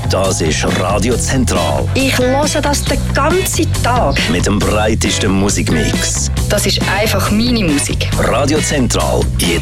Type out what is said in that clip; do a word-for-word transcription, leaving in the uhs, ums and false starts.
Das ist Radio Zentral. Ich höre das den ganzen Tag. Mit dem breitesten Musikmix. Das ist einfach meine Musik. Radio Zentral.